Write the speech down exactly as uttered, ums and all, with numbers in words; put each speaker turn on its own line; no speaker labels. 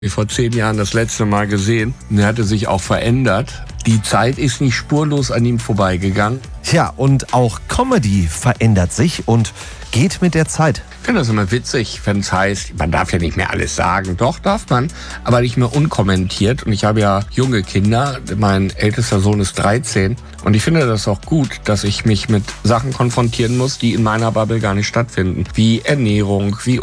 Vor zehn Jahren das letzte Mal gesehen. Er hatte sich auch verändert. Die Zeit ist nicht spurlos an ihm vorbeigegangen.
Tja, und auch Comedy verändert sich und geht mit der Zeit.
Ich finde das immer witzig, wenn es heißt, man darf ja nicht mehr alles sagen. Doch, darf man, aber nicht mehr unkommentiert. Und ich habe ja junge Kinder. Mein ältester Sohn ist dreizehn. Und ich finde das auch gut, dass ich mich mit Sachen konfrontieren muss, die in meiner Bubble gar nicht stattfinden. Wie Ernährung, wie